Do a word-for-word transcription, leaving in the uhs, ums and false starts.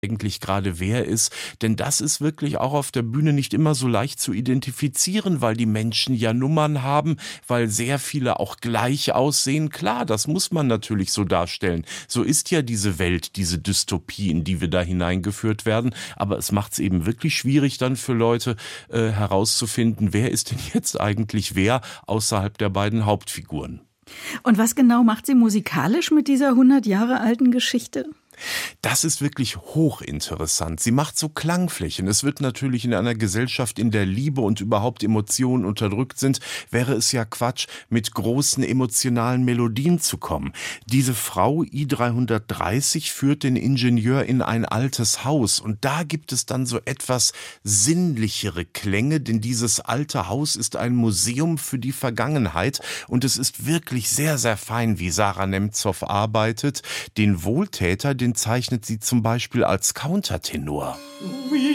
eigentlich gerade wer ist, denn das ist wirklich auch auf der Bühne nicht immer so leicht zu identifizieren, weil die Menschen ja Nummern haben, weil sehr viele auch gleich aussehen. Klar, das muss man natürlich so darstellen. So ist ja diese Welt, diese Dystopie, in die wir da hineingeführt werden, aber es macht es eben wirklich schwierig dann für Leute äh, herauszufinden, wer ist denn jetzt eigentlich wer außerhalb der beiden Hauptfiguren. Und was genau macht sie musikalisch mit dieser hundert Jahre alten Geschichte? Das ist wirklich hochinteressant. Sie macht so Klangflächen. Es wird natürlich in einer Gesellschaft, in der Liebe und überhaupt Emotionen unterdrückt sind, wäre es ja Quatsch, mit großen emotionalen Melodien zu kommen. Diese Frau I dreihundertdreißig führt den Ingenieur in ein altes Haus und da gibt es dann so etwas sinnlichere Klänge, denn dieses alte Haus ist ein Museum für die Vergangenheit und es ist wirklich sehr, sehr fein, wie Sarah Nemtsov arbeitet. Den Wohltäter, den zeichnet sie zum Beispiel als Countertenor.